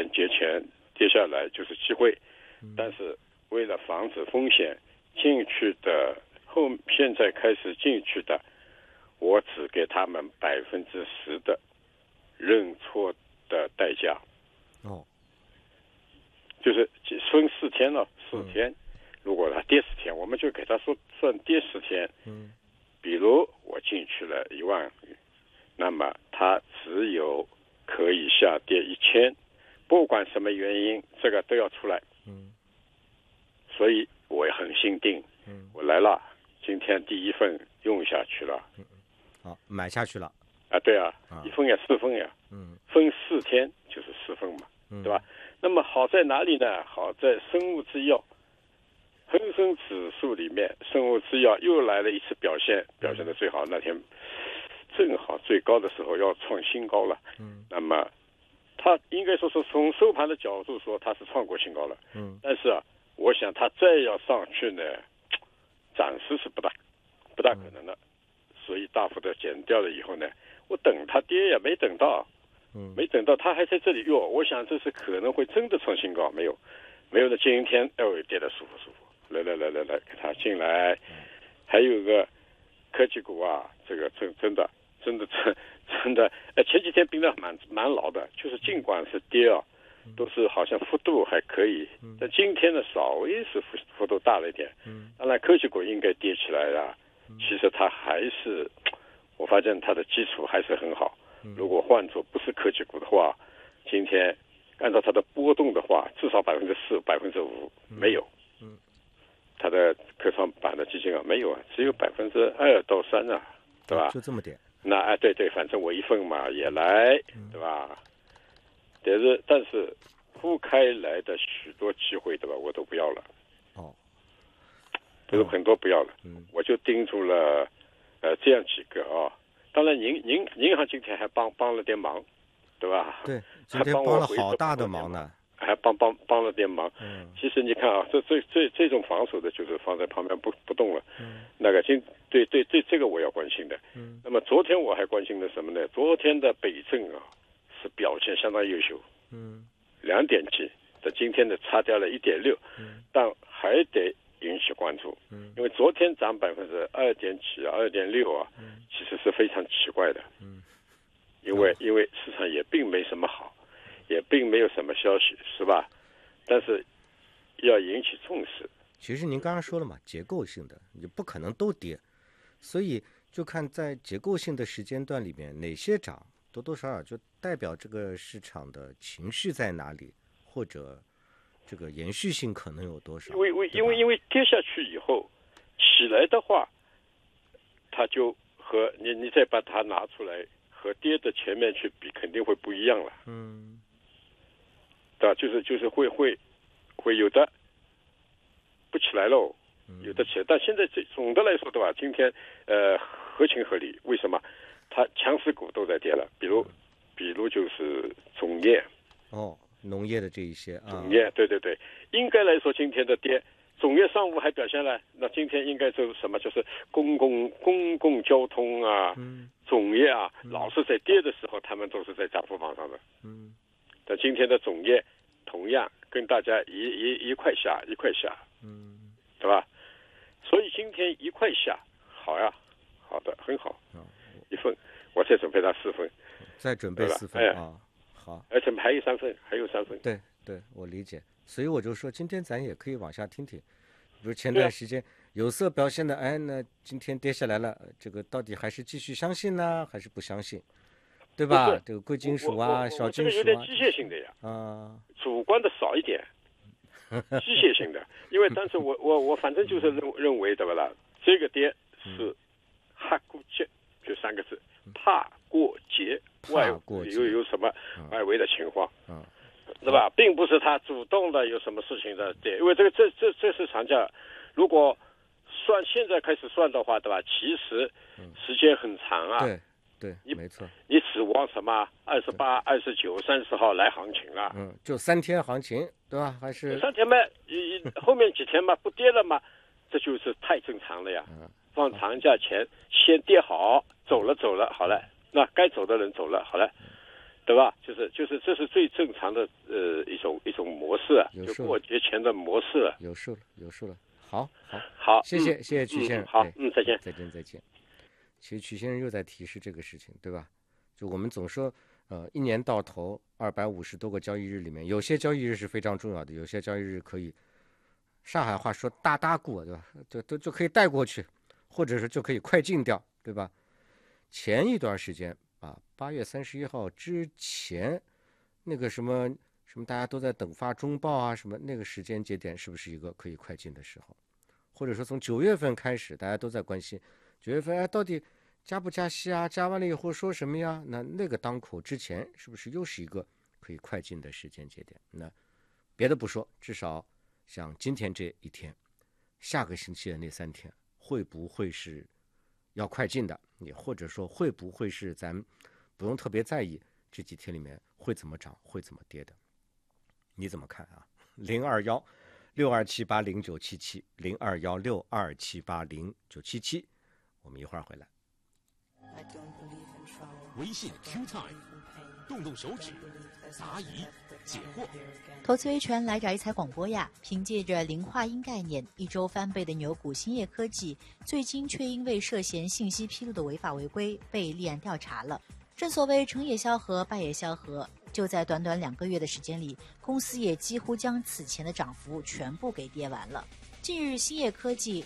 点节前跌下来就是机会，但是为了防止风险，进去的现在开始进去的，我只给他们10%的认错的代价。就是分4天了，4天，如果他跌10天，我们就给他算跌10天。比如我进去了1万，那么他只有可以下跌1000，不管什么原因，这个都要出来。所以我也很心定，我来了，今天第一份用下去了， 好，买下去了啊，对啊，1份呀，4份呀，分4天就是4份嘛，对吧？那么好在哪里呢？好在生物制药，恒生指数里面，生物制药又来了一次表现的最好，那天正好最高的时候要创新高了。那么它应该说是从收盘的角度说，它是创过新高了。但是啊，我想它再要上去呢，暂时是不大可能的。所以大幅的减掉了以后呢，我等它跌也没等到，它还在这里。我想这是可能会真的创新高，没有的。今天跌得舒服，来，给它进来。还有一个科技股啊，这个真的，前几天盯得蛮牢的，就是尽管是跌啊，都是好像幅度还可以，但今天呢稍微是幅度大了一点。当然科技股应该跌起来了，其实它还是，我发现它的基础还是很好。如果换作不是科技股的话，今天按照它的波动的话，至少4%、5%没有。它的科创板的基金啊没有啊，只有2%到3%啊，对吧？ 就这么点。 那对，反正我1份嘛也来，对吧？但是铺开来的许多机会，对吧？我都不要了。都有很多不要了。我就盯住了这样几个啊。当然银行今天还帮了点忙，对吧？ 对，今天帮了好大的忙呢。 还帮了点忙。其实你看啊，这种防守的，就是放在旁边不动了。那个对这个我要关心的。那么昨天我还关心的什么呢？昨天的北证啊是表现相当优秀。2点几，在今天的差掉了1.6，但还得引起关注。因为昨天涨2点几2.6啊，其实是非常奇怪的。因为市场也并没什么好，也并没有什么消息，是吧？但是要引起重视。 其实您刚刚说了嘛，结构性的你不可能都跌，所以就看在结构性的时间段里面哪些涨，多多少少就代表这个市场的情绪在哪里，或者这个延续性可能有多少。 因为跌下去以后起来的话，它就和你再把它拿出来和跌的前面去比，肯定会不一样了。对吧？就是会有的不起来喽，有的起来。但现在总的来说，对吧？今天合情合理。为什么？它强势股都在跌了，比如就是种业。 农业的这一些啊。 种业，对，应该来说今天的跌，种业上午还表现了，那今天应该就是什么？就是公共交通啊，种业啊，老是在跌的时候，他们都是在涨幅榜上的。但今天的种业同样跟大家一块下，对吧？所以今天一块下，好呀，好的，很好。1份，我再准备它4份， 再准备4份啊。好， 而且还有3份， 对，我理解。所以我就说，今天咱也可以往下听。比如前段时间有色表现的，那今天跌下来了，这个到底还是继续相信呢，还是不相信？对吧？这个贵金属啊，小金属啊， 这个有点机械性的呀。主观的少一点，机械性的。因为但是我反正就是认为，对吧啦？这个跌是怕过节，就3个字，怕过节。有什么外围的情况，对吧？并不是他主动的有什么事情的跌，因为这是长假，如果现在开始算的话，对吧？其实时间很长啊。 对，没错。 你指望什么28、29、30号来行情了？ 就3天行情，对吧？还是 3天嘛，后面几天嘛不跌了嘛，这就是太正常了呀。放长假前先跌好，走了，好了。那该走的人走了，好了， 对吧？就是这是最正常的一种模式啊，就过节前的模式啊。 有数了。好，谢谢曲先生。 好，再见。 其实曲先生又在提示这个事情，对吧？就我们总说，一年到头250多个交易日里面，有些交易日是非常重要的，有些交易日可以，上海话说大过，对吧？就可以带过去，或者是就可以快进掉，对吧？前一段时间啊，8月31号之前，那个什么大家都在等发中报啊，什么那个时间节点是不是一个可以快进的时候？或者说从9月份开始，大家都在关心9月份到底加不加息啊？加完了以后说什么呀？那个当口之前是不是又是一个可以快进的时间节点？那别的不说，至少像今天这一天，下个星期的那3天，会不会是要快进的？也或者说会不会是咱不用特别在意这几天里面会怎么涨，会怎么跌的？你怎么看啊？021-6278-0977，021-6278-0977，我们一会儿回来。 微信 Q Time， 动手指，答疑解惑。 投资维权来找一财广播呀！凭借着零化因概念1周翻倍的牛股兴业科技，最近却因为涉嫌信息披露的违法违规被立案调查了。正所谓成也萧何，败也萧何，就在短短2个月的时间里，公司也几乎将此前的涨幅全部给跌完了。近日，兴业科技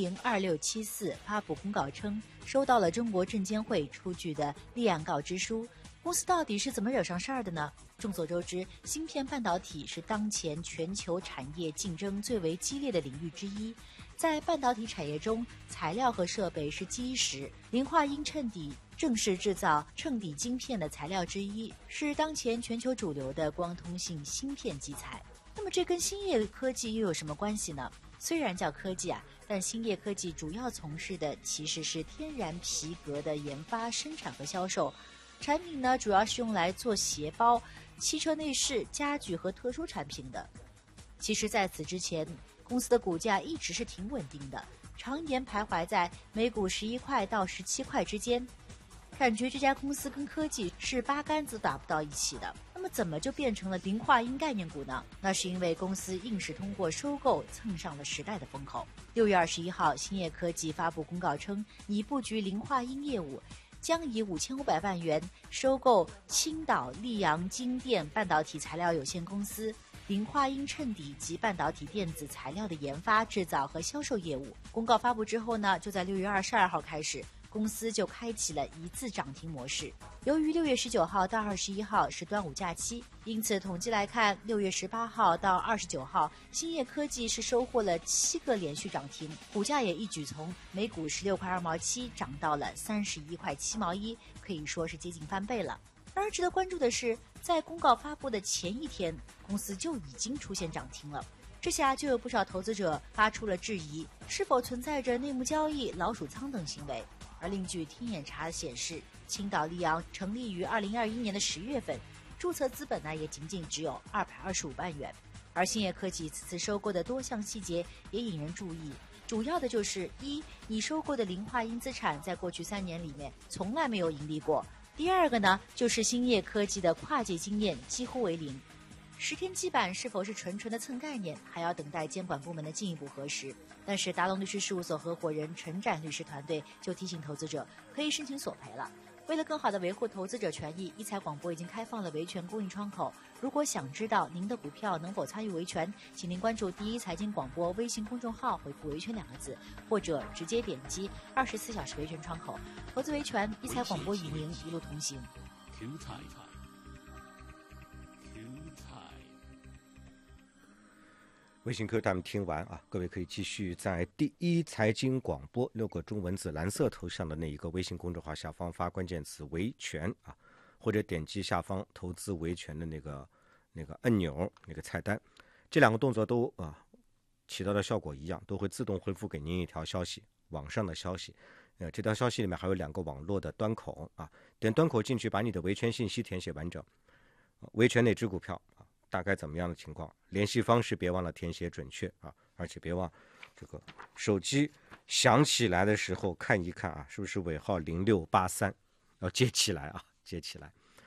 002674发布公告称，收到了中国证监会出具的立案告知书。公司到底是怎么惹上事儿的呢？众所周知，芯片半导体是当前全球产业竞争最为激烈的领域之一。在半导体产业中，材料和设备是基石，磷化铟衬底正是制造衬底晶片的材料之一，是当前全球主流的光通信芯片基材。那么这跟兴业科技又有什么关系呢？虽然叫科技啊，但兴业科技主要从事的其实是天然皮革的研发、生产和销售。产品呢，主要是用来做鞋包、汽车内饰、家具和特殊产品的。其实在此之前，公司的股价一直是挺稳定的，常年徘徊在每股11块到17块之间。感觉这家公司跟科技是八竿子打不到一起的。那么怎么就变成了磷化铟概念股呢？那是因为公司硬是通过收购蹭上了时代的风口。6月21号，兴业科技发布公告称，拟布局磷化铟业务，将以5500万元收购青岛溧阳金电半导体材料有限公司磷化铟衬底及半导体电子材料的研发、制造和销售业务。公告发布之后呢，就在6月22号开始，公司就开启了一字涨停模式。由于6月19号到21号是端午假期，因此统计来看，6月18号到29号，兴业科技是收获了7个连续涨停，股价也一举从每股16块2毛7涨到了31块7毛1，可以说是接近翻倍了。然而值得关注的是，在公告发布的前一天，公司就已经出现涨停了。这下就有不少投资者发出了质疑，是否存在着内幕交易、老鼠仓等行为。而另据天眼查显示，青岛溧阳成立于2021年的10月份，注册资本呢也仅仅只有225万元。而兴业科技此次收购的多项细节也引人注意，主要的就是一，你收购的磷化铟资产在过去3年里面从来没有盈利过；第二个呢，就是兴业科技的跨界经验几乎为零。10天基板是否是纯的蹭概念，还要等待监管部门的进一步核实。但是达龙律师事务所合伙人陈展律师团队就提醒投资者，可以申请索赔了。为了更好地维护投资者权益，一财广播已经开放了维权公益窗口。如果想知道您的股票能否参与维权，请您关注第一财经广播微信公众号，回复维权2个字，或者直接点击24小时维权窗口。投资维权，一财广播与您一路同行。 微信 Q Time 听完啊，各位可以继续在第一财经广播6个中文字蓝色头像的那一个微信公众号下方发关键词维权啊，或者点击下方投资维权的那个按钮那个菜单，这2个动作都起到的效果一样，都会自动回复给您一条消息，网上的消息。这条消息里面还有2个网络的端口啊，点端口进去，把你的维权信息填写完整，维权哪只股票啊，大概怎么样的情况，联系方式别忘了填写准确啊，而且别忘这个手机响起来的时候看一看啊，是不是尾号0683，要接起来啊，接起来。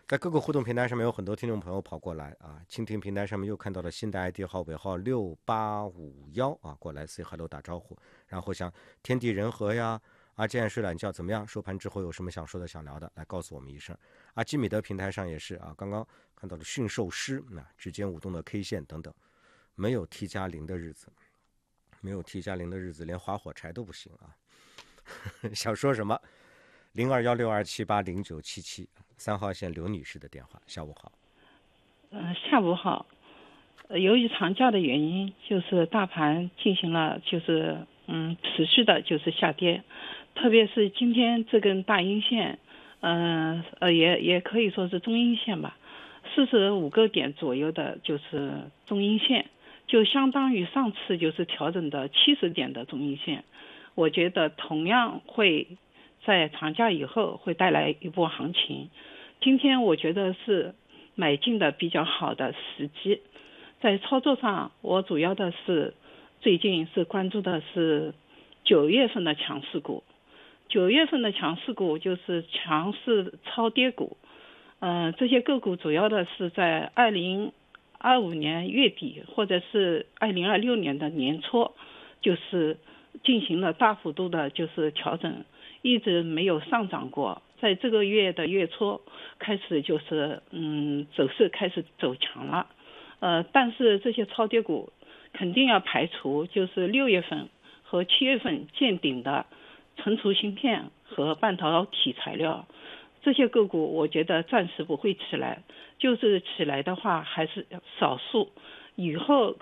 在各个互动平台上面有很多听众朋友跑过来啊，蜻蜓平台上面又看到了新的 ID 号尾号6851啊，过来 say hello 打招呼，然后像天地人和呀，阿健睡懒觉怎么样？收盘之后有什么想说的想聊的，来告诉我们一声。阿基米德平台上也是啊，刚刚看到了驯兽师指尖舞动的 K 线等等，没有 T+0的日子，没有 T+0的日子，连划火柴都不行啊。想说什么？021627809773号线刘女士的电话。下午好。 下午好。由于长假的原因，就是大盘进行了持续的下跌，特别是今天这根大阴线，也可以说是中阴线吧，45个点左右的中阴线，就相当于上次调整的70点的中阴线。我觉得同样会在长假以后会带来一波行情。今天我觉得是买进的比较好的时机。在操作上，我主要的是最近是关注的是9月份的强势股。9月份的强势股就是强势超跌股。这些个股主要的是在2025年月底或者是2026年的年初，进行了大幅度的调整，一直没有上涨过。在这个月的月初开始走势开始走强了。但是这些超跌股肯定要排除6月份和7月份见顶的存储芯片和半导体材料，这些个股我觉得暂时不会起来，起来的话还是少数。以后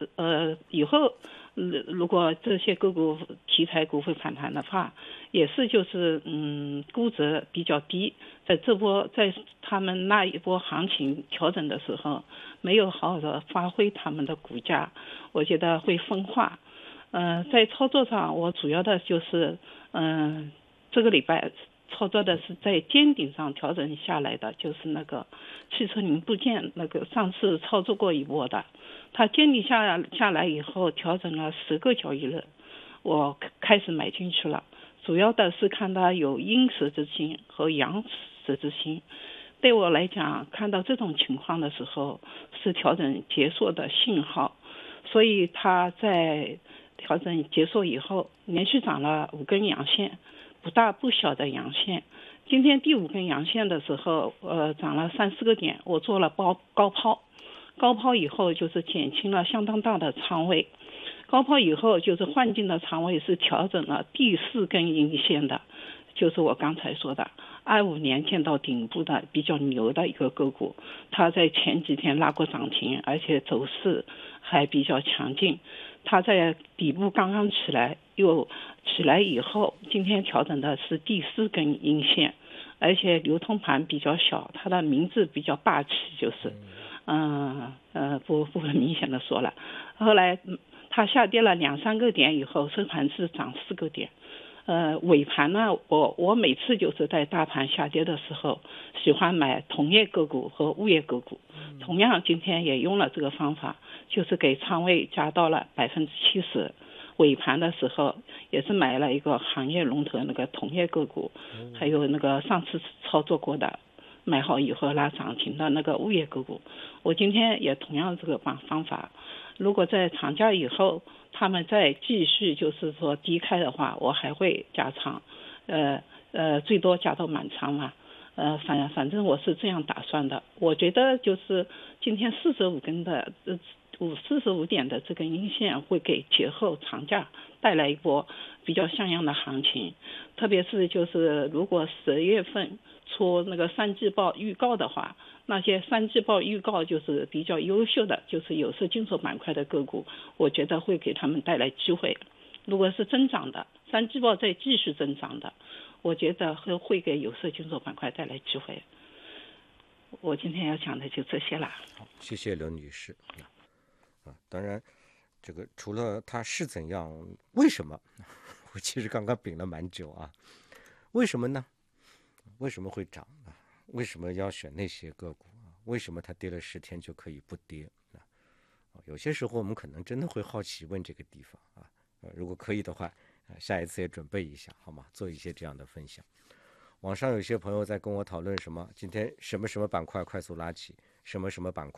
如果这些个股题材股会反弹的话，也是估值比较低，在他们那一波行情调整的时候，没有好好的发挥他们的股价，我觉得会分化。在操作上，我主要的这个礼拜操作的是在尖顶上调整下来的，那个汽车零部件，那个上次操作过一波的，它尖顶下来以后调整了10个交易日，我开始买进去了。主要的是看它有阴十字星和阳十字星，对我来讲，看到这种情况的时候是调整结束的信号，所以它在调整结束以后连续涨了5根阳线，不大不小的阳线。今天第5根阳线的时候涨了3-4个点，我做了高抛以后减轻了相当大的仓位。高抛以后换进的仓位是调整了第4根阴线的，我刚才说的25年见到顶部的比较牛的一个个股，它在前几天拉过涨停，而且走势还比较强劲。它在底部刚刚起来，又起来以后，今天调整的是第4根阴线，而且流通盘比较小，它的名字比较霸气，不很明显的说了。后来它下跌了2-3个点以后，收盘是涨4个点。尾盘呢，我每次在大盘下跌的时候，喜欢买同业个股和物业个股。同样今天也用了这个方法，给仓位加到了70%。尾盘的时候也是买了一个行业龙头那个同业个股，还有那个上次操作过的买好以后拉涨停的那个物业个股。我今天也同样这个方法，如果在长假以后他们再继续低开的话，我还会加仓，最多加到满仓嘛。反正我是这样打算的。我觉得今天45根的45点的这根阴线会给节后长假带来一波比较像样的行情，特别是如果10月份出那个3季报预告的话，那些3季报预告比较优秀的有色金属板块的个股，我觉得会给他们带来机会。如果是增长的3季报再继续增长的，我觉得会给有色金属板块带来机会。我今天要讲的就这些了。 好，谢谢刘女士。当然这个除了它是怎样，为什么我其实刚刚秉了蛮久啊。为什么呢？为什么会涨啊？为什么要选那些个股啊？为什么它跌了10天就可以不跌啊？有些时候我们可能真的会好奇问这个地方啊。如果可以的话，下一次也准备一下好吗？做一些这样的分享。 网上有些朋友在跟我讨论什么，今天什么什么板块快速拉起，什么什么板块